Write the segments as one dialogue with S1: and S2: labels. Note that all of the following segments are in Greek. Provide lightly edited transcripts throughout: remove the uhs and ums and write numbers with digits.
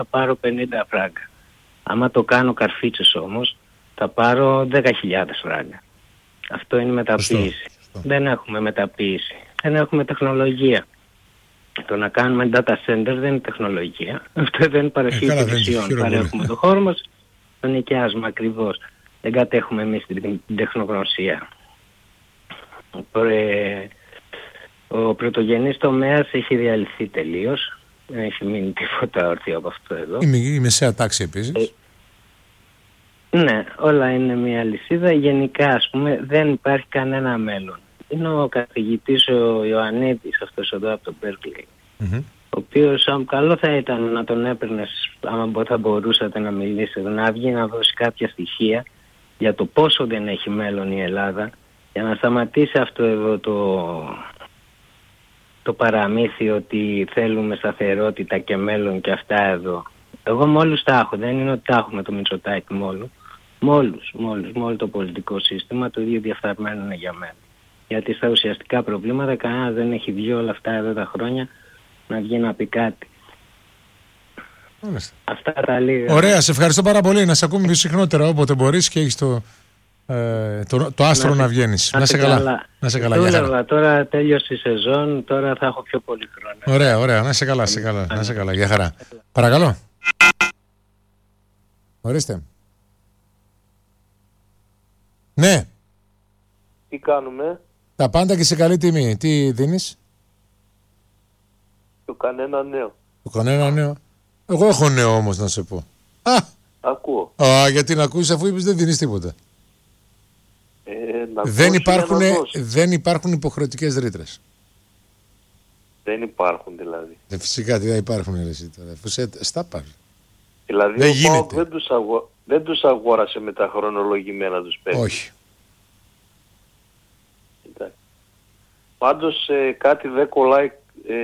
S1: θα πάρω 50 φράγκα. Άμα το κάνω καρφίτσες όμως, θα πάρω 10.000 φράγκα. Αυτό είναι μεταποίηση. Σωστό. Δεν έχουμε μεταποίηση. Δεν έχουμε τεχνολογία. Το να κάνουμε data center δεν είναι τεχνολογία. Αυτό δεν είναι παροχή υπηρεσιών. Παρέχουμε το χώρο μας, το νοικιάζουμε ακριβώς. Δεν κατέχουμε εμείς την τεχνογνωσία. Ο πρωτογενής τομέας έχει διαλυθεί τελείως. Δεν έχει μείνει τίποτα όρθιο από αυτό εδώ.
S2: Η μεσαία τάξη επίσης.
S1: Ναι, όλα είναι μια λυσίδα. Γενικά, ας πούμε, δεν υπάρχει κανένα μέλλον. Είναι ο καθηγητής ο Ιωαννίτης, αυτός εδώ από το Berkeley, ο οποίος καλό θα ήταν να τον έπαιρνες, άμα θα μπορούσατε να μιλήσετε, να βγει να δώσει κάποια στοιχεία για το πόσο δεν έχει μέλλον η Ελλάδα, για να σταματήσει αυτό εδώ το παραμύθι ότι θέλουμε σταθερότητα και μέλλον και αυτά εδώ. Εγώ με όλους τα έχω, δεν είναι ότι τα έχουμε το Μητσοτάκη με όλο το πολιτικό σύστημα, το ίδιο διαφθαρμένο είναι για μένα. Γιατί στα ουσιαστικά προβλήματα κανένα δεν έχει βγει όλα αυτά εδώ τα χρόνια να βγει να πει κάτι. Αυτά τα λίγα.
S2: Ωραία, σε ευχαριστώ πάρα πολύ. Να σε ακούμε πιο συχνότερα όποτε μπορείς και έχεις το άστρο να βγαίνεις. Να σε καλά. Να σε καλά.
S1: Τώρα τέλειωσε η σεζόν, τώρα θα έχω πιο πολύ χρόνο.
S2: Ωραία. Να σε καλά. Να σε καλά. Για χαρά. Παρακαλώ. Ορίστε. Ναι.
S3: Τι κάνουμε?
S2: Τα πάντα και σε καλή τιμή. Τι δίνεις?
S3: Το κανένα νέο.
S2: Το κανένα νέο. Εγώ έχω νέο όμως να σε πω.
S3: Ακούω.
S2: Γιατί να ακούσεις αφού είπες δεν δίνεις τίποτα. Δεν υπάρχουν υποχρεωτικές ρήτρες.
S3: Δεν υπάρχουν δηλαδή.
S2: Φυσικά τι θα υπάρχουν εσύ τώρα. Αφού στα πάρει.
S3: Δηλαδή δεν γίνεται. Δεν τους αγόρασε με τα χρονολογημένα τους παίκτες.
S2: Όχι.
S3: Πάντως κάτι δεν κολλάει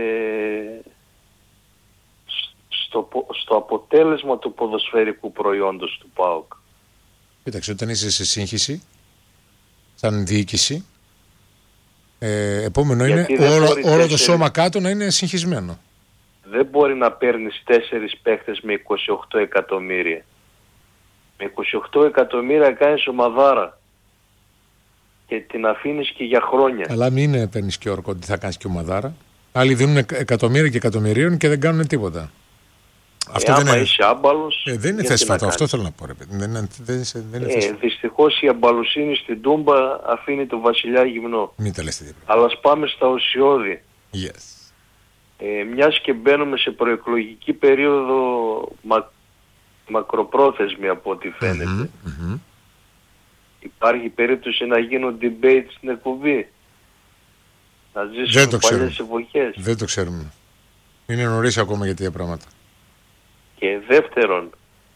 S3: στο αποτέλεσμα του ποδοσφαιρικού προϊόντος του ΠΑΟΚ.
S2: Κοίταξε, όταν είσαι σε σύγχυση, σαν διοίκηση, επόμενο είναι όλο το σώμα κάτω να είναι συγχυσμένο.
S3: Δεν μπορεί να παίρνεις 4 παίχτες με 28 εκατομμύρια. Με 28 εκατομμύρια κάνεις ομαδάρα. Και την αφήνεις και για χρόνια.
S2: Αλλά μην παίρνεις και όρκο ότι θα κάνεις και ομαδάρα. Άλλοι δίνουν εκατομμύρια και εκατομμυρίων και δεν κάνουν τίποτα. Αυτό δεν είναι.
S3: Είσαι άμπαλος,
S2: δεν είναι θέσφατο, αυτό θέλω να πω. Ρε,
S3: δυστυχώς η αμπαλοσύνη στην Τούμπα αφήνει τον βασιλιά γυμνό.
S2: Μην τα λες τέτοια.
S3: Αλλά ας πάμε στα ουσιώδη.
S2: Yes.
S3: Μιας και μπαίνουμε σε προεκλογική περίοδο μακροπρόθεσμη από ό,τι φαίνεται. Υπάρχει περίπτωση να γίνουν debate στην εκπομπή. Να ζήσουμε παλιές εποχές.
S2: Δεν το ξέρουμε. Είναι νωρίς ακόμα για τέτοια πράγματα.
S3: Και δεύτερον,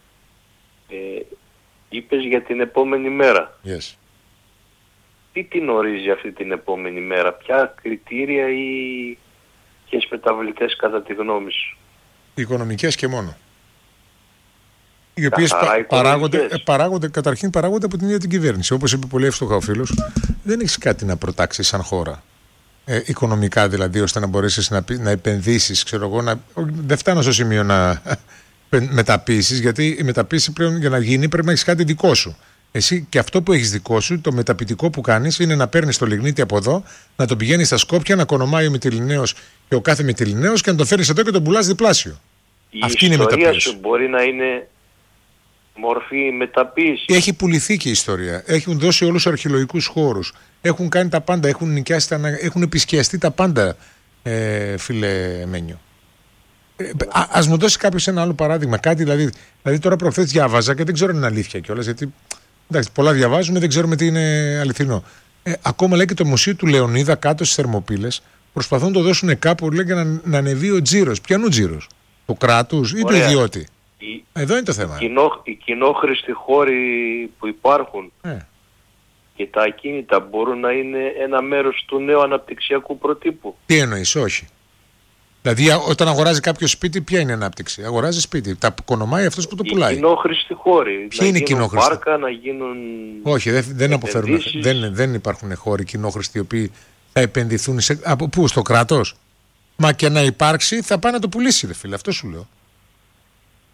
S3: είπες για την επόμενη μέρα.
S2: Yes.
S3: Τι την ορίζει αυτή την επόμενη μέρα, ποια κριτήρια ή ποιες μεταβλητές κατά τη γνώμη σου?
S2: Οικονομικές και μόνο. Οι οποίες καταρχήν παράγονται από την ίδια την κυβέρνηση. Όπως είπε πολύ εύστοχα ο φίλος, δεν έχεις κάτι να προτάξεις σαν χώρα. Οικονομικά δηλαδή, ώστε να μπορέσεις να επενδύσεις, ξέρω εγώ, δεν φτάνω στο σημείο να μεταπίσεις, γιατί η μεταπίση πλέον για να γίνει πρέπει να έχεις κάτι δικό σου. Εσύ και αυτό που έχεις δικό σου, το μεταπητικό που κάνεις, είναι να παίρνεις το λιγνίτη από εδώ, να το πηγαίνεις στα Σκόπια, να κονομάει ο Μυτιληναίος και ο κάθε Μυτιληναίος και να το φέρνεις εδώ και τον πουλάς διπλάσιο.
S3: Αυτή είναι η ιστορία σου μπορεί να είναι μορφή μεταποίηση.
S2: Έχει πουληθεί και η ιστορία. Έχουν δώσει όλους τους αρχαιολογικούς χώρους. Έχουν κάνει τα πάντα. Έχουν νοικιάσει, έχουν επισκιαστεί τα πάντα, φίλε Μένιο. Ας μου δώσει κάποιος ένα άλλο παράδειγμα. Κάτι δηλαδή τώρα προχθές διάβαζα και δεν ξέρω αν είναι αλήθεια κιόλας. Γιατί εντάξει, πολλά διαβάζουμε, δεν ξέρουμε τι είναι αληθινό. Ακόμα λέει και το μουσείο του Λεωνίδα κάτω στις Θερμοπύλες προσπαθούν να το δώσουν κάπου, λέει, για να ανεβεί ο τζίρος. Ποιανού τζίρος? Του κράτους ή του ιδιώτη? Εδώ είναι το θέμα.
S3: Οι κοινόχρηστοι χώροι που υπάρχουν και τα ακίνητα μπορούν να είναι ένα μέρος του νέου αναπτυξιακού προτύπου.
S2: Τι εννοείς? Όχι. Δηλαδή όταν αγοράζει κάποιο σπίτι, ποια είναι η ανάπτυξη? Αγοράζει σπίτι. Τα κονομάει αυτός που το πουλάει.
S3: Οι κοινόχρηστοι χώροι.
S2: Ποιοι είναι οι κοινόχρηστοι?
S3: Πάρκα, να γίνουν.
S2: Όχι, δεν αποφέρουν. Δεν υπάρχουν χώροι κοινόχρηστοι οι οποίοι θα επενδυθούν από πού? Στο κράτος? Μα και να υπάρξει θα πάει να το πουλήσει, ρε φίλε. Αυτό σου λέω.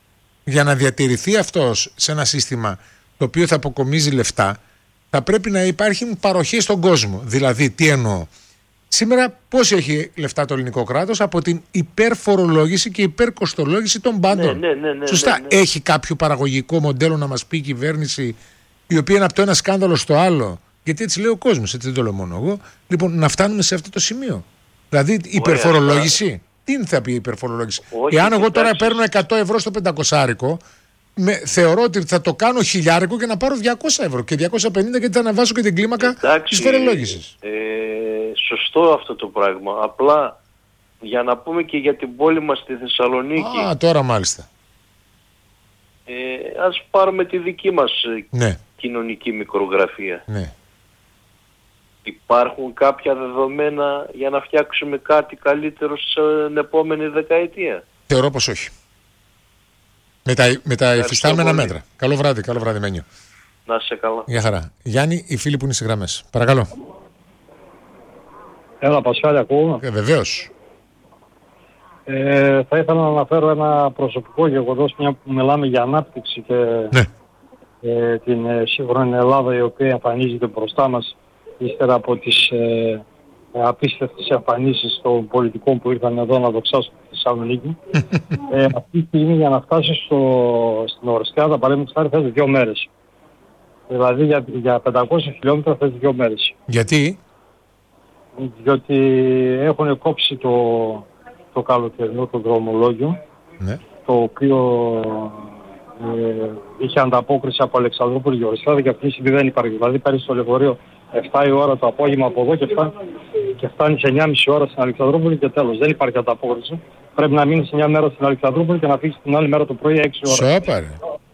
S2: Για να διατηρηθεί αυτός σε ένα σύστημα το οποίο θα αποκομίζει λεφτά, θα πρέπει να υπάρχουν παροχές στον κόσμο. Δηλαδή, τι εννοώ. Σήμερα πώς έχει λεφτά το ελληνικό κράτος? Από την υπερφορολόγηση και υπερκοστολόγηση των πάντων. Σωστά. Έχει κάποιο παραγωγικό μοντέλο να μας πει η κυβέρνηση, η οποία είναι από το ένα σκάνδαλο στο άλλο? Γιατί έτσι λέει ο κόσμος, έτσι δεν το λέω μόνο εγώ. Λοιπόν, να φτάνουμε σε αυτό το σημείο. Δηλαδή, υπερφορολόγηση. Τι θα πει η υπερφορολόγηση? Εάν εγώ τώρα παίρνω 100 ευρώ στο 500άρικο, θεωρώ ότι θα το κάνω 1000 και να πάρω 200 ευρώ και 250, γιατί θα αναβάσω και την κλίμακα της φορολόγησης.
S3: Σωστό αυτό το πράγμα. Απλά για να πούμε και για την πόλη μας στη Θεσσαλονίκη.
S2: Τώρα μάλιστα.
S3: Ας πάρουμε τη δική μας κοινωνική μικρογραφία.
S2: Ναι.
S3: Υπάρχουν κάποια δεδομένα για να φτιάξουμε κάτι καλύτερο στην επόμενη δεκαετία?
S2: Θεωρώ πως όχι. Με τα υφιστάμενα μέτρα. Καλό βράδυ Μένιο.
S3: Να είσαι καλά.
S2: Γεια χαρά. Γιάννη, οι φίλοι που είναι σε γραμμές. Παρακαλώ.
S4: Έλα Πασχάλη, ακούω.
S2: Βεβαίως.
S4: Θα ήθελα να αναφέρω ένα προσωπικό γεγονός, μια που μιλάμε για ανάπτυξη και την σύγχρονη Ελλάδα, η οποία εμφανίζεται μπροστά μας ύστερα από τις απίστευτες εμφανίσεις των πολιτικών που ήρθαν εδώ να δοξάσουν τη Θεσσαλονίκη. Αυτή τη στιγμή για να φτάσει στην Ορεστιάδα, παραδείγματος χάρη, θέλει 2 μέρες. Δηλαδή για 500 χιλιόμετρα θέλει 2 μέρες.
S2: Γιατί?
S4: Διότι έχουν κόψει το καλοκαιρινό το δρομολόγιο, το οποίο είχε ανταπόκριση από Αλεξανδρούπολη και Ορεστιάδα, και αυτή τη στιγμή δεν υπάρχει. Δηλαδή παίρνει στο λεωφορείο 7 η ώρα το απόγευμα από εδώ και φτάνει σε 9,5 ώρα στην Αλεξανδρούπολη και τέλος. Δεν υπάρχει ανταπόκριση. Πρέπει να μείνεις 9 μέρα στην Αλεξανδρούπολη και να φύγεις την άλλη μέρα το πρωί 6 ώρα.
S2: Σόπαρε.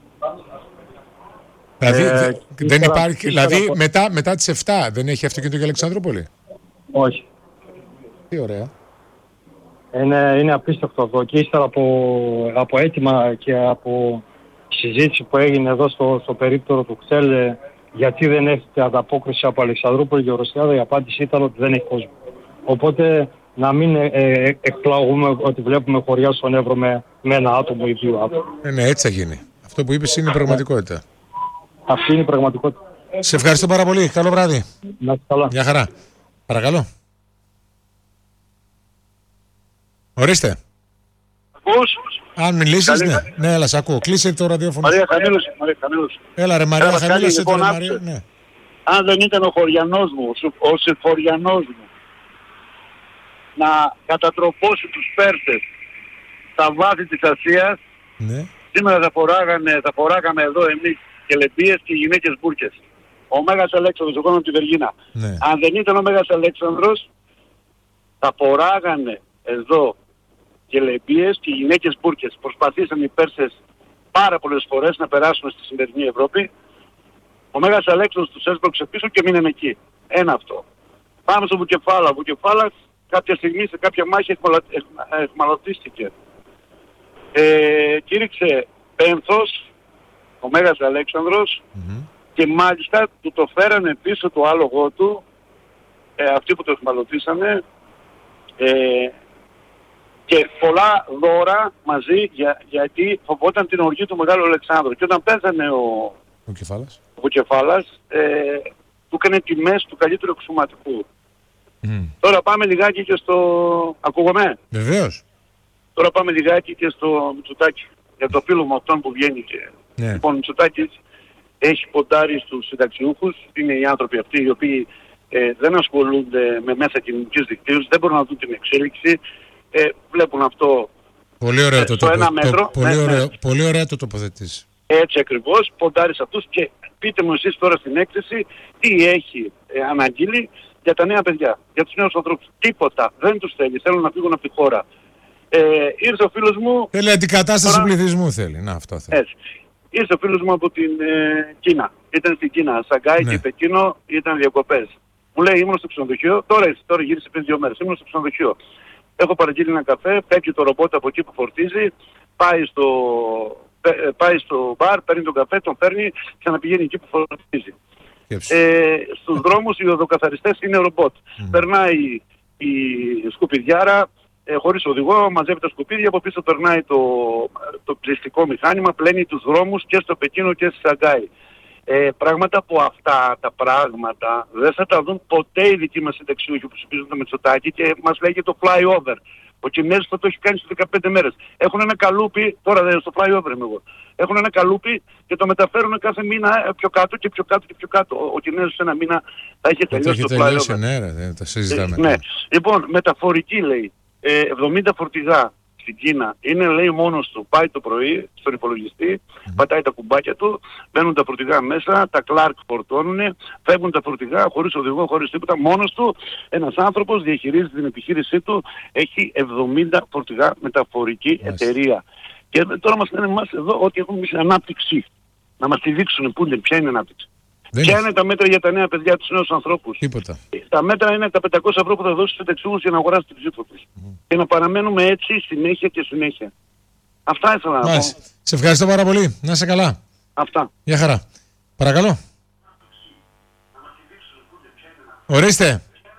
S2: Δηλαδή, δεν υπάρχει, δηλαδή μετά τις 7 δεν έχει αυτοκίνητο για Αλεξανδρούπολη?
S4: Όχι.
S2: Τι ωραία.
S4: Είναι απίστευτο αυτό. Και ύστερα από αίτημα και από συζήτηση που έγινε εδώ στο περίπτερο του Ξέλ, γιατί δεν έχετε ανταπόκριση από Αλεξανδρούπολη και Ορεστιάδα, η απάντηση ήταν ότι δεν έχει κόσμο. Οπότε να μην εκπλαγούμε ότι βλέπουμε χωριά στον Εύρο με ένα άτομο ή 2 άτομα.
S2: Ναι, έτσι θα γίνει. Αυτό που είπες είναι η πραγματικότητα.
S4: Αυτή είναι η πραγματικότητα.
S2: Σε ευχαριστώ πάρα πολύ. Καλό βράδυ.
S4: Να είστε καλά.
S2: Γεια χαρά. Παρακαλώ. Ορίστε. Αν μιλήσεις, ναι, έλα, σ' ακούω. Κλείσε το ραδιόφωνο.
S5: Μαρία Χαμήλους.
S2: Έλα ρε Μαρία, χαμήλωσε
S5: λοιπόν,
S2: το Μαρία. Ναι.
S5: Αν δεν ήταν ο χωριανός μου, ο συμφοριανός μου, να κατατροπώσει τους Πέρσες στα βάθη της Ασίας, σήμερα θα φοράγαμε εδώ εμείς κελεμπίες και γυναίκες μπούρκες. Ο Μέγας Αλέξανδρος, εγώ είμαι από τη Βεργίνα. Αν δεν ήταν ο Μέγας Αλέξανδρος, θα φοράγανε εδώ κελεμπίες και γυναίκες μπούρκες. Προσπαθήσαν οι Πέρσες πάρα πολλές φορές να περάσουν στη σημερινή Ευρώπη. Ο Μέγας Αλέξανδρος τους έσπρωξε πίσω και μείναν εκεί. Ένα αυτό. Πάμε στο Βουκεφάλα. Ο Βουκεφάλας κάποια στιγμή σε κάποια μάχη εχμαλωτίστηκε. Κήρυξε πένθος ο Μέγας Αλέξανδρος και μάλιστα του το φέρανε πίσω το άλογο του, αυτοί που το εχμαλωτήσανε, και πολλά δώρα μαζί γιατί φοβόταν την οργή του Μεγάλου Αλεξάνδρου. Και όταν πέθανε ο Βουκεφάλας, του έκανε τιμές του καλύτερου εξωματικού. Τώρα πάμε λιγάκι και στο... Ακούγομαι?
S2: Βεβαίως.
S5: Τώρα πάμε λιγάκι και στο Μητσοτάκη. Για το φίλο μου αυτόν που βγαίνει και... Λοιπόν, ο Μητσοτάκης έχει ποντάρει στους συνταξιούχους. Είναι οι άνθρωποι αυτοί οι οποίοι δεν ασχολούνται με μέσα κοινωνικής δικτύωσης, δεν μπορούν να δουν την εξέλιξη. Βλέπουν αυτό
S2: πολύ ωραίο
S5: στο ένα μέτρο.
S2: Πολύ ωραία το τοποθετήσεις.
S5: Έτσι ακριβώς, ποντάρει σε αυτούς και πείτε μου εσείς τώρα στην έκθεση τι έχει αναγγείλει για τα νέα παιδιά, για τους νέους ανθρώπους. Τίποτα, δεν τους θέλει, θέλουν να φύγουν από τη χώρα. Ήρθε ο φίλος μου...
S2: Θέλει αντικατάσταση πληθυσμού, θέλει. Να, αυτό θέλει.
S5: Έτσι. Ήρθε ο φίλος μου από την Κίνα. Ήταν στην Κίνα, Σαγκάι και Πεκίνο, ήταν διακοπές. Μου λέει ήμουν στο ξενοδοχείο, τώρα γύρισε πριν 2 μέρες, ήμουν στο ξενοδοχείο. Έχω παραγγείλει ένα καφέ, πέφτει το ρομπότ από εκεί που φορτίζει, πάει στο μπαρ, παίρνει τον καφέ, τον παίρνει, ξαναπηγαίνει εκεί που φορτίζει. Στους δρόμους οι οδοκαθαριστές είναι ρομπότ. Περνάει η σκουπιδιάρα, χωρίς οδηγό, μαζεύει τα σκουπίδια, από πίσω περνάει το πληστικό μηχάνημα, πλένει τους δρόμους και στο Πεκίνο και στη Σαγκάη. Πράγματα που αυτά τα πράγματα δεν θα τα δουν ποτέ οι δικοί μας συνταξιούχοι που ψηφίζουν το Μητσοτάκη και μας λέγει το flyover. Ο Κινέζος θα το έχει κάνει στις 15 μέρες. Έχουν ένα καλούπι, τώρα δεν στο flyover είμαι εγώ. Έχουν ένα καλούπι και το μεταφέρουν κάθε μήνα πιο κάτω και πιο κάτω και πιο κάτω. Ο Κινέζος ένα μήνα θα έχει τελειώσει το flyover.
S2: Ναι, δεν τα συζητάμε.
S5: Ναι. Λοιπόν, μεταφορική λέει, 70 φορτηγά στην Κίνα, είναι λέει μόνος του, πάει το πρωί στον υπολογιστή, πατάει τα κουμπάκια του, μπαίνουν τα φορτηγά μέσα, τα Clark φορτώνουν, φεύγουν τα φορτηγά χωρίς οδηγό, χωρίς τίποτα, μόνος του, ένας άνθρωπος διαχειρίζει την επιχείρησή του, έχει 70 φορτηγά μεταφορική εταιρεία. Και τώρα μας λένε εμάς εδώ ότι έχουμε εμείς ανάπτυξη. Να μας τη δείξουν πού είναι, ποια είναι η ανάπτυξη. Ποια είναι τα μέτρα για τα νέα παιδιά, τους νέους ανθρώπους.
S2: Τίποτα.
S5: Τα μέτρα είναι τα 500 ευρώ που θα δώσει στους συνταξιούχους για να αγοράσει την ψήφο τους. Και να παραμένουμε έτσι συνέχεια και συνέχεια. Αυτά ήθελα να πω.
S2: Σε ευχαριστώ πάρα πολύ. Να είσαι καλά.
S5: Αυτά.
S2: Γεια χαρά. Παρακαλώ. Ορίστε.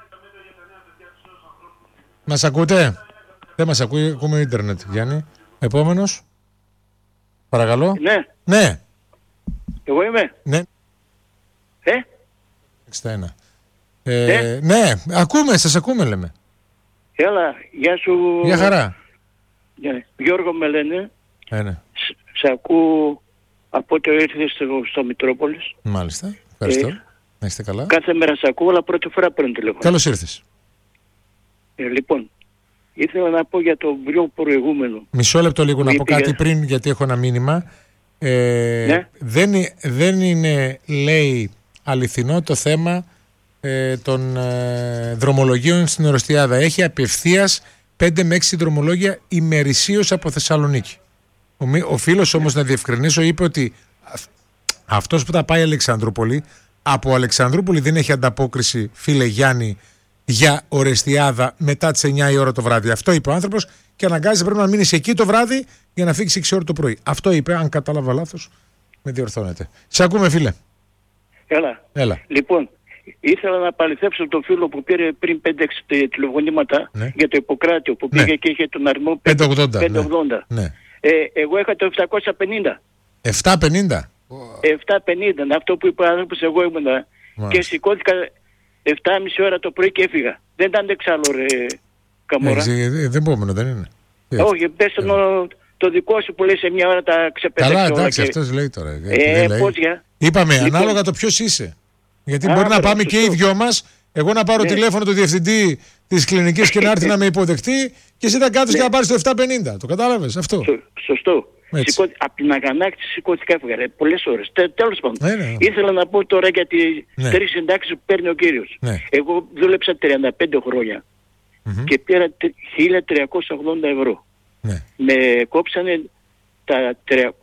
S2: Μας ακούτε? Δεν μας ακούει, ακούμε ίντερνετ, Γιάννη. Επόμενος. Παρακαλώ.
S6: Ναι.
S2: Ναι.
S6: Εγώ είμαι.
S2: Ναι. 61. Ναι, ακούμε, σας ακούμε λέμε.
S6: Έλα, γεια σου.
S2: Γεια χαρά.
S6: Γιώργο με λένε.
S2: Ναι.
S6: Σε ακούω από ό,τι ήρθες στο Μητρόπολης.
S2: Μάλιστα, ευχαριστώ. Να είστε καλά.
S6: Κάθε μέρα σε ακούω, αλλά πρώτη φορά παίρνω τηλέφωνο.
S2: Καλώς ήρθες.
S6: Λοιπόν, ήθελα να πω για το πιο προηγούμενο.
S2: Μισό λεπτό λίγο να πω κάτι πριν, γιατί έχω ένα μήνυμα. Ναι. Δεν είναι, λέει, αληθινό το θέμα των δρομολογίων στην Ορεστιάδα. Έχει απευθείας 5 με 6 δρομολόγια ημερησίως από Θεσσαλονίκη. Ο φίλος όμως, να διευκρινίσω, είπε ότι αυτός που τα πάει Αλεξανδρούπολη, από Αλεξανδρούπολη δεν έχει ανταπόκριση, φίλε Γιάννη, για Ορεστιάδα μετά τις 9 η ώρα το βράδυ. Αυτό είπε ο άνθρωπος και αναγκάζεται πρέπει να μείνεις εκεί το βράδυ για να φύγεις 6 ώρα το πρωί. Αυτό είπε, αν κατάλαβα λάθος, με διορθώνετε. Σε ακούμε, φίλε.
S6: Έλα. Λοιπόν, ήθελα να παληθεύσω τον φίλο που πήρε πριν 5-6 τηλεφωνήματα, ναι, για το Ιπποκράτιο που πήγε, ναι, και είχε τον αριθμό 580. Ναι. Εγώ είχα το 750.
S2: 750?
S6: 750, αυτό που είπε ο άνθρωπος, εγώ ήμουνα. Και σηκώθηκα 7,5 ώρα το πρωί και έφυγα. Δεν ήταν εξάλλου, ρε Καμόρα.
S2: Δεν επόμενο, δεν είναι.
S6: Όχι, πες το δικό σου που λέει σε μια ώρα τα ξεπετάξει.
S2: Καλά, εντάξει, αυτός λέει τώρα.
S6: Πώς για...
S2: Είπαμε, λοιπόν, ανάλογα το ποιος είσαι. Γιατί μπορεί να πάμε και οι δυο μας, εγώ να πάρω τηλέφωνο του διευθυντή της κλινικής και να έρθει να με υποδεχτεί και εσύ θα κάθεσαι και να πάρεις το 750. Το κατάλαβες αυτό?
S6: Σωστό. Από την Αγανάκτηση σηκώθηκα, έφυγα πολλές ώρες. Τέλος πάντων. Ναι. Ήθελα να πω τώρα για τις 3 συντάξεις που παίρνει ο κύριος. Ναι. Εγώ δούλεψα 35 χρόνια και πήρα 1.380 ευρώ. Ναι. Με κόψανε τα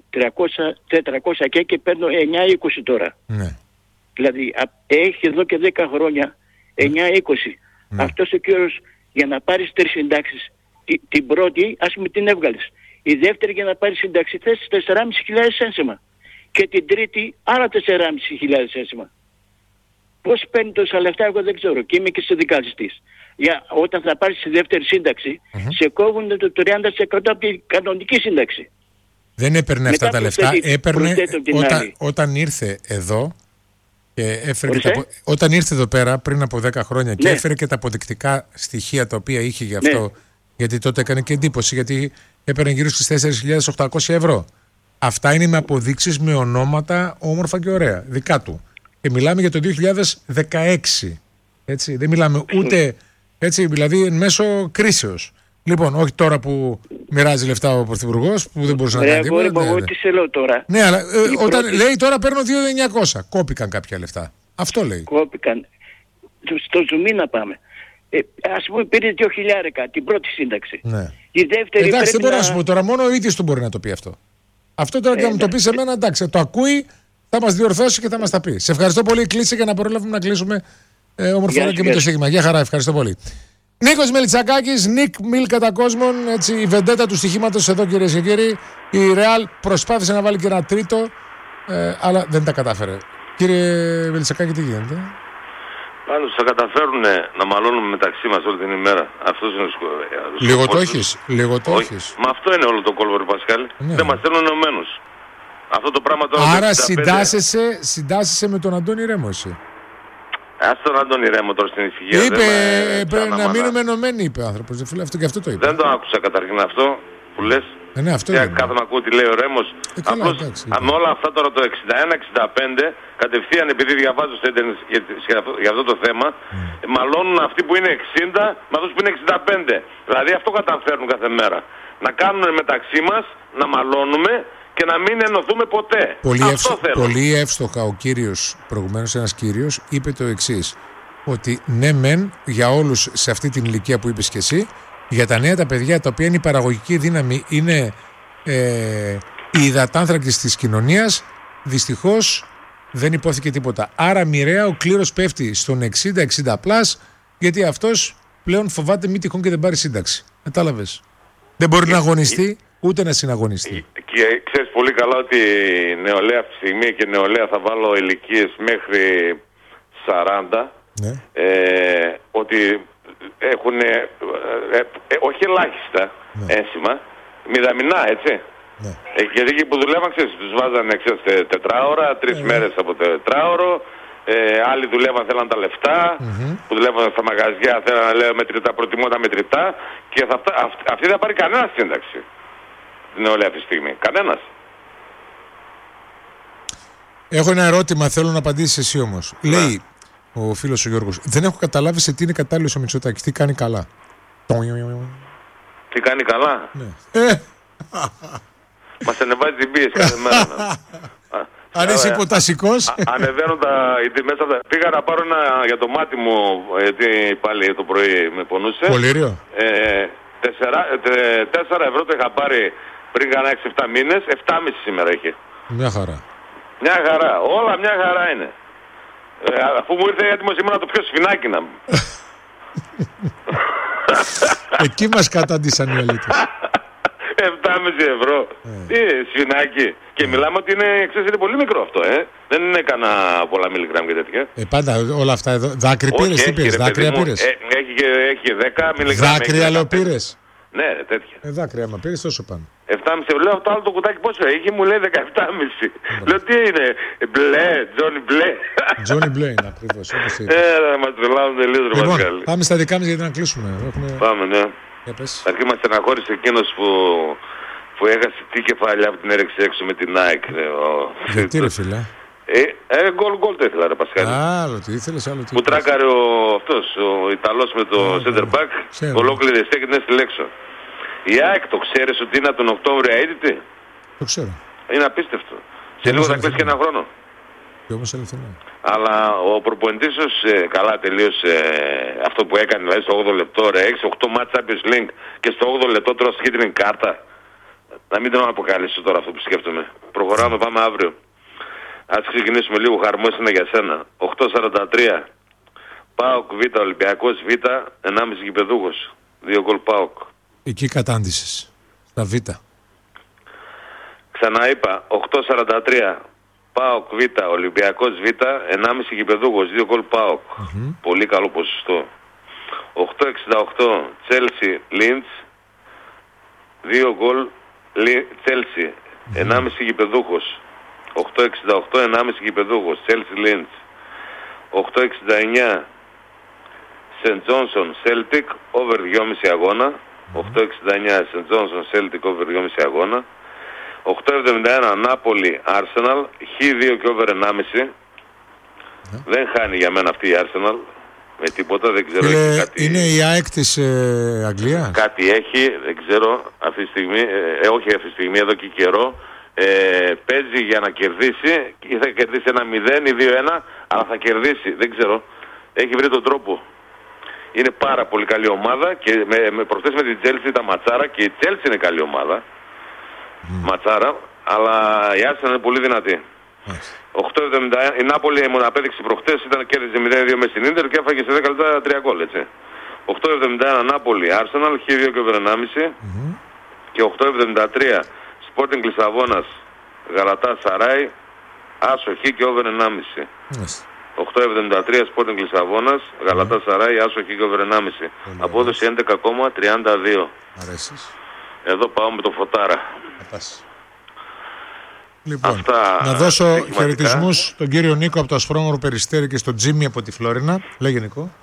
S6: 400 και παίρνω 9,20 τώρα. Ναι. Δηλαδή έχει εδώ και 10 χρόνια 9,20. Ναι. Αυτός ο κύριος για να πάρεις 3 συντάξεις, την πρώτη ας πούμε την έβγαλες. Η δεύτερη για να πάρει σύνταξη θες 4.500 ένσημα. Και την τρίτη άλλα 4.500 ένσημα. Πώς παίρνει τόσα λεφτά εγώ δεν ξέρω. Και είμαι και συνδικαλιστής. Όταν θα πάρεις τη δεύτερη σύνταξη, σε κόβουν το 30% από την κανονική σύνταξη.
S2: Δεν έπαιρνε αυτά τα λεφτά. Έπαιρνε όταν ήρθε εδώ και έφερε όταν ήρθε εδώ πέρα πριν από 10 χρόνια και έφερε και τα αποδεικτικά στοιχεία τα οποία είχε γι' αυτό. Γιατί τότε έκανε και εντύπωση, γιατί έπαιρνε γύρω στις 4.800 ευρώ. Αυτά είναι με αποδείξεις, με ονόματα όμορφα και ωραία, δικά του. Και μιλάμε για το 2016. Έτσι, δεν μιλάμε ούτε έτσι, δηλαδή εν μέσω κρίσεως. Λοιπόν, όχι τώρα που μοιράζει λεφτά ο Πρωθυπουργός, που δεν μπορούσε να κάνει τίποτα.
S6: Εγώ τι σε λέω τώρα.
S2: Ναι, αλλά όταν λέει τώρα παίρνω 2.900. Κόπηκαν κάποια λεφτά. Αυτό λέει.
S6: Κόπηκαν. Στο ζουμί να πάμε. Ας πούμε πήρε 2.000 την πρώτη σύνταξη. Ναι. Η δεύτερη.
S2: Εντάξει, δεν μπορώ να σου πω τώρα, μόνο ο ίδιος του μπορεί να το πει αυτό. Αυτό τώρα και να μου το πει σε μένα, εντάξει, το ακούει, θα μας διορθώσει και θα μας τα πει. Σε ευχαριστώ πολύ. Κλείσε για να προλάβουμε να κλείσουμε όμορφα και με το στίγμα. Γεια χαρά, ευχαριστώ πολύ. Νίκος Μελιτσακάκης, Νικ Μιλ κατά κόσμον, έτσι, η βεντέτα του στοιχήματος εδώ, κυρίες και κύριοι. Η Ρεάλ προσπάθησε να βάλει και ένα τρίτο, αλλά δεν τα κατάφερε. Κύριε Μελιτσακάκη, τι γίνεται?
S7: Πάντως θα καταφέρουν να μαλώνουμε μεταξύ μας όλη την ημέρα. Αυτός είναι ο σκοπός.
S2: Λίγο το έχεις.
S7: Μα αυτό είναι όλο το κόλπο, Πασκάλη. Ναι. Δεν μας θέλουν ενωμένους. Αυτό το πράγμα τώρα...
S2: Άρα συντάσσεσαι με τον Αντώνη Ρέμο εσύ.
S7: Ας τον Αντώνη Ρέμο τώρα στην ησυχία.
S2: Είπε πρέπει να μείνουμε ενωμένοι, είπε ο άνθρωπος. Αυτό και αυτό το είπε.
S7: Δεν το άκουσα καταρχήν αυτό που λες.
S2: Ναι, αυτό
S7: είναι. Κάθομαι να ακούω τι λέει ο Ρέμος. Απλώς με όλα αυτά τώρα το 61-65 κατευθείαν επειδή διαβάζω στο ίντερνετ για αυτό το θέμα μαλώνουν αυτοί που είναι 60 με αυτούς που είναι 65. Δηλαδή αυτό καταφέρνουν κάθε μέρα. Να κάνουν μεταξύ μας, να μαλώνουμε και να μην ενωθούμε ποτέ.
S2: Πολύ εύστοχα ο κύριος, προηγουμένως ένας κύριος, είπε το εξής. Ότι ναι μεν για όλους σε αυτή την ηλικία που είπες και εσύ, για τα νέα τα παιδιά τα οποία είναι η παραγωγική δύναμη, είναι οι υδατάνθρακες της κοινωνίας, δυστυχώς δεν υπόθηκε τίποτα. Άρα μοιραία ο κλήρος πέφτει στον 60-60+, γιατί αυτός πλέον φοβάται μη τυχόν και δεν πάρει σύνταξη. Κατάλαβες. Δεν μπορεί να αγωνιστεί ούτε να συναγωνιστεί.
S7: Και ξέρεις πολύ καλά ότι η νεολαία αυτή τη στιγμή και η νεολαία θα βάλω ηλικίες μέχρι 40, ναι. Ότι έχουν όχι ελάχιστα ένσημα, μηδαμινά, έτσι. Ναι. Γιατί εκεί που δουλεύαν, ξέρεις, τους βάζανε 4ωρα, 3 μέρες από το 4ωρο. Άλλοι δουλεύαν, θέλαν τα λεφτά, που δουλεύαν στα μαγαζιά, θέλαν να λέω μετρητά, προτιμώ τα μετρητά. Και αυτή δεν θα πάρει κανένα σύνταξη την νεολαία αυτή τη στιγμή. Κανένας.
S2: Έχω ένα ερώτημα, θέλω να απαντήσεις εσύ όμως. Ναι. Λέει ο φίλος ο Γιώργος, δεν έχω καταλάβει σε τι είναι κατάλληλος ο Μητσοτάκης, τι κάνει καλά.
S7: Τι κάνει καλά.
S2: Ναι.
S7: Μας ανεβάζει την πίεση κάθε μέρα.
S2: Αν είσαι υποτασικός.
S7: Ανεβαίνουν οι μέσα. Πήγα να πάρω ένα για το μάτι μου, γιατί πάλι το πρωί με πονούσε.
S2: Πολύριο.
S7: 4 ευρώ το είχα πάρει πριν κάνα 6-7 μήνες, 7,5 σήμερα είχε.
S2: Μια χαρά.
S7: Μια χαρά, όλα μια χαρά είναι. Αφού μου ήρθε έτοιμος ήμουν να το πιω σφινάκι να μου.
S2: Εκεί μας κατάντησαν οι αλήτες.
S7: 7,5 ευρώ. Τι σφινάκι. Και μιλάμε ότι είναι πολύ μικρό αυτό, Δεν είναι κανένα πολλά μιλιγκράμμ και τέτοια.
S2: Πάντα όλα αυτά εδώ. Δάκρυ πήρες, τι πήρες, δάκρυα πήρες.
S7: Έχει 10 μιλιγκράμμ.
S2: Δάκρυα λέω πήρες.
S7: Ναι, τέτοια.
S2: Δάκρυα, μα πήρες τόσο πάνω.
S7: 7,5 ευρώ. Λέω το άλλο το κουτάκι πόσο έχει, μου λέει 17,5. Λέω τι είναι, μπλε, Τζόνι μπλε.
S2: Τζόνι μπλε είναι ακριβώς.
S7: Μας τρελάουν τελείως, ρε Πασκάλη.
S2: Λοιπόν, πάμε στα δικά μας γιατί να κλείσουμε.
S7: Πάμε, ναι. Αρχή μας στεναχώρησε εκείνος που έχασε τι κεφάλια από την έρεξη έξω με την Nike.
S2: Γιατί ρε φίλε.
S7: Γκολ το ήθελα ρε Πασκάλη.
S2: Άλλο τι ήθελες, άλλο τι.
S7: Που τράκαρε ο Ιταλός με το center back, ολόκληρη εστία και την έστειλε έξω. Η ΑΕΚ το ξέρεις ότι είναι από τον Οκτώβριο αίτητη.
S2: Το ξέρω.
S7: Είναι απίστευτο. Σε λίγο θα κλείσει και ένα χρόνο.
S2: Και όμως αληθινά.
S7: Αλλά ο προπονητής καλά τελείωσε αυτό που έκανε, δηλαδή στο 8 λεπτό ρε, έχεις 8 μάτς Champions League και στο 8 λεπτό τώρα στη κίτρινη κάρτα. Να μην τον αποκαλύψω τώρα αυτό που σκέφτομαι. Προχωράμε, πάμε αύριο. Ας ξεκινήσουμε λίγο, χαρμός είναι για σένα. 8:43. ΠΑΟΚ Β, Ολυμπιακός Β, 1,5 γηπεδούχος. 2 γκολ ΠΑΟΚ.
S2: Εκεί κατάντησες. Στα Β.
S7: Ξαναείπα, 8:43. ΠΑΟΚ Β, Ολυμπιακός Β, 1,5 γηπεδούχος, 2 γκολ ΠΑΟΚ. Πολύ καλό ποσοστό. 8:68. Τσέλσι Λίντς, 2 γκολ Τσέλσι, 1,5 γηπεδούχος. 8:68, 1,5 γηπεδούχος, Τσέλσι Λίντς. 8:69. Σεντ Τζόνσον Σέλτικ, over 2,5 αγώνα. 8:69 Σεντ Τζόνσον Σέλτικ, over 2,5 αγώνα. 8:71 Νάπολη Arsenal, Χ2 και over 1,5. Δεν χάνει για μένα αυτή η Arsenal με τίποτα, δεν ξέρω.
S2: Κάτι... Είναι η ΑΕΚ της Αγγλίας.
S7: Κάτι έχει, δεν ξέρω αυτή τη στιγμή, όχι αυτή τη στιγμή, εδώ και καιρό. Παίζει για να κερδίσει ή θα κερδίσει 1-0 ή 2-1, αλλά θα κερδίσει, δεν ξέρω. Έχει βρει τον τρόπο. Είναι πάρα πολύ καλή ομάδα και προχθές με την Chelsea ήταν ματσάρα και η Chelsea είναι καλή ομάδα. Ματσάρα, αλλά η Arsenal είναι πολύ δυνατή. 8:71, η Νάπολη μου απέδειξε προχτές, κέρδιζε 0-2 με στην Ίντερ και έφαγε σε 10 λεπτά 3 γκολ, έτσι. 8:71 Νάπολη Arsenal, Χ2 και over 1,5. Και 8:73 Sporting Λισαβόνας Γαλατά Σαράι, άσο Χ και over 1,5. 8,73 Sporting Λισαβόνας, Γαλατάσαράι, άσο και over 1,5. Απόδοση 11,32.
S2: Αρέσεις.
S7: Εδώ πάω με το Φωτάρα.
S2: Λοιπόν, αυτά να δώσω χαιρετισμούς στον κύριο Νίκο από το Ασπρόμαυρο Περιστέρι και στον Τζίμι από τη Φλόρινα. Λέγε Νικό.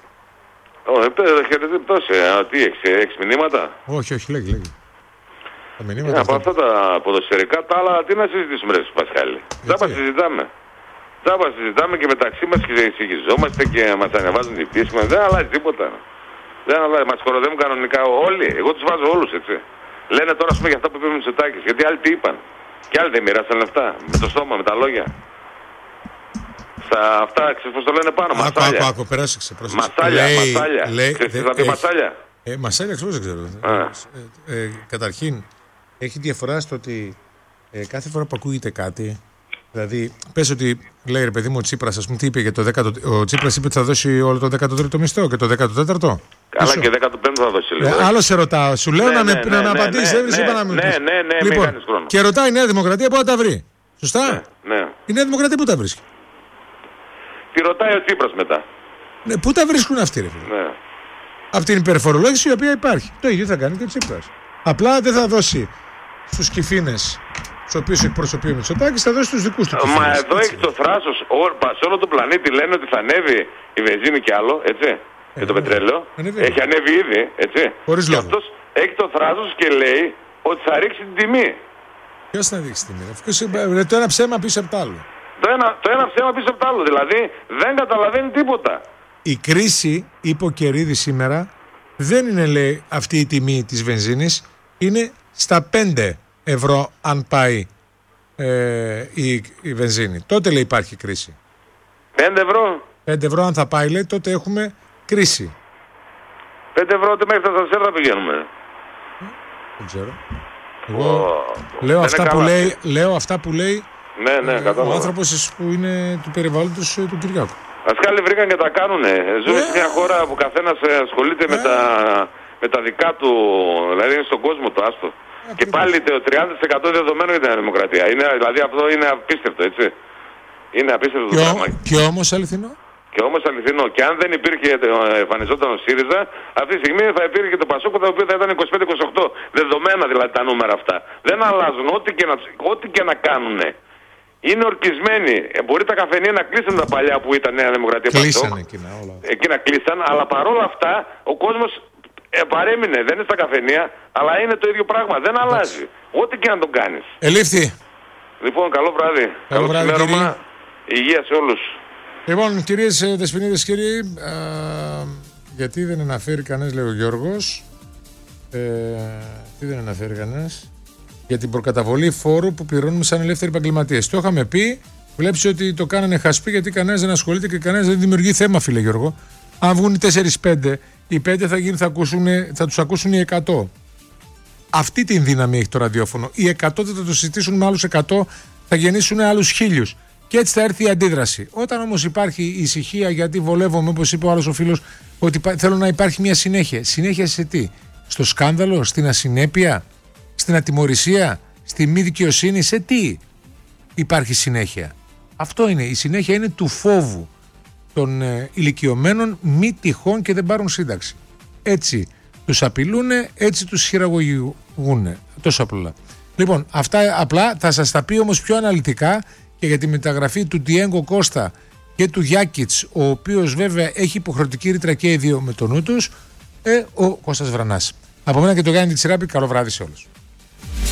S7: Τι έχεις μηνύματα?
S2: Όχι, λέγε.
S7: Από αυτά τα ποδοσφαιρικά, τα άλλα τι να συζητήσουμε ρε Πασχάλη. Τζάμπα συζητάμε και μεταξύ μας και εξηγιζόμαστε και μας ανεβάζουν την πίεση μας. Δεν αλλάζει τίποτα. Μας χοροδεύουν κανονικά όλοι. Εγώ τους βάζω όλους έτσι. Λένε τώρα για αυτά που είπε ο Μητσοτάκης. Γιατί άλλοι τι είπαν. Και άλλοι δεν μοιράσαν λεφτά. Με το στόμα, με τα λόγια. Στα αυτά, ξέρεις πώς το λένε πάνω. Μασάλια.
S2: Άκου, περάσεξε.
S7: Μασάλια. Ξέρεις θα πει μασάλια.
S2: Μασάλια, δεν ξέρω. Καταρχήν, έχει διαφορά στο ότι κάθε φορά που ακούγεται κάτι. Δηλαδή, πες ότι λέει ρε παιδί μου ο Τσίπρας, ας πούμε, τι είπε για το 10ο. Ο Τσίπρας είπε ότι θα δώσει όλο το 13ο μισθό και το 14ο.
S7: Καλά, και 15ο θα δώσει λίγο.
S2: Άλλο σε ρωτάω. Σου λέω να με απαντήσει. Δεν είπα να με ρωτήσει.
S7: Ναι, μην κάνεις χρόνο.
S2: Και ρωτάει η Νέα Δημοκρατία πού θα τα βρει. Σωστά.
S7: Ναι.
S2: Η Νέα Δημοκρατία πού τα βρίσκει.
S7: Τη ρωτάει ο Τσίπρας μετά.
S2: Ναι, πού τα βρίσκουν αυτοί, ρε φίλε.
S7: Ναι.
S2: Από την υπερφορολόγηση η οποία υπάρχει. Το ίδιο θα κάνει και ο Τσίπρας. Απλά δεν θα δώσει στους κυφήνες στους οποίους εκπροσωπεί ο Μητσοτάκης, θα δώσει στους δικούς του κυφήνες.
S7: Μα εδώ έχει το θράσος. Σε όλο τον πλανήτη λένε ότι θα ανέβει η βενζίνη κι άλλο, έτσι. Και το πετρέλαιο. Έχει ανέβει ήδη, έτσι.
S2: Χωρίς λόγο.
S7: Και αυτός έχει το θράσος και λέει ότι θα ρίξει την τιμή.
S2: Ποιος θα ρίξει την τιμή? Το ένα ψέμα πίσω από το άλλο.
S7: Το ένα ψέμα πίσω από το άλλο. Δηλαδή δεν καταλαβαίνει τίποτα.
S2: Η κρίση, είπε ο Κερίδης σήμερα, δεν είναι, λέει, αυτή η τιμή της βενζίνης. Είναι στα 5 ευρώ αν πάει η βενζίνη. Τότε, λέει, υπάρχει κρίση.
S7: 5 ευρώ.
S2: 5 ευρώ αν θα πάει, λέει, τότε έχουμε κρίση.
S7: 5 ευρώ ότι μέχρι τα σανσέρ θα πηγαίνουμε.
S2: Δεν ξέρω. Εγώ λέω αυτά που λέει ο άνθρωπος που είναι του περιβάλλοντος του Κυριάκου.
S7: Ασκάλοι βρήκαν και τα κάνουνε. Ζούμε σε μια χώρα που καθένας ασχολείται με τα δικά του, δηλαδή είναι στον κόσμο το άστο. Και πάλι το 30% δεδομένο για την δημοκρατία. Δηλαδή αυτό είναι απίστευτο, έτσι. Είναι απίστευτο το πράγμα.
S2: Και όμως αληθινό.
S7: Και αν δεν υπήρχε, εμφανιζόταν ο ΣΥΡΙΖΑ, αυτή τη στιγμή θα υπήρχε και το Πασόκο, το οποίο θα ήταν 25-28. Δεδομένα δηλαδή τα νούμερα αυτά. Δεν αλλάζουν ό,τι και να κάνουνε. Είναι ορκισμένοι. Μπορεί τα καφενεία να κλείσαν τα παλιά που ήταν Νέα Δημοκρατία.
S2: Κλείσανε
S7: εκείνα κλείσαν, αλλά παρόλα αυτά ο κόσμος παρέμεινε. Δεν είναι στα καφενεία, αλλά είναι το ίδιο πράγμα. Δεν αλλάζει. Ό,τι και να τον κάνεις.
S2: Ελήφθη.
S7: Λοιπόν, καλό βράδυ.
S2: Καλό βράδυ.
S7: Υγεία σε όλους.
S2: Λοιπόν, κυρίες Δεσποινίδες, κύριοι, γιατί δεν αναφέρει κανένας, λέει ο Γιώργος, τι δεν αναφέρει κανένας, για την προκαταβολή φόρου που πληρώνουμε σαν ελεύθεροι επαγγελματίες. Το είχαμε πει, βλέπεις ότι το κάνανε χασπί γιατί κανένας δεν ασχολείται και κανένας δεν δημιουργεί θέμα, φίλε Γιώργο. Αν βγουν οι 4-5, οι 5 θα τους ακούσουν οι 100. Αυτή την δύναμη έχει το ραδιόφωνο. Οι 100 θα το συζητήσουν με άλλους 100, θα γεννήσουν άλλους 1000. Και έτσι θα έρθει η αντίδραση. Όταν όμως υπάρχει ησυχία, γιατί βολεύομαι, όπως είπε ο άλλος ο φίλος, ότι θέλω να υπάρχει μια συνέχεια. Συνέχεια σε τι? Στο σκάνδαλο, στην ασυνέπεια, στην ατιμωρησία, στη μη δικαιοσύνη, σε τι υπάρχει συνέχεια? Αυτό είναι. Η συνέχεια είναι του φόβου των ηλικιωμένων, μη τυχόν και δεν πάρουν σύνταξη. Έτσι τους απειλούν, έτσι τους χειραγωγούν. Τόσο απλά. Λοιπόν, αυτά απλά θα σας τα πει όμως πιο αναλυτικά και για τη μεταγραφή του Ντιέγκο Κώστα και του Γιάκιτς, ο οποίος βέβαια έχει υποχρεωτική ρήτρα και οι δύο με το νου τους, ο Κώστας Βρανάς. Από μένα και το Γιάννη Τσιράπη, καλό βράδυ σε όλους.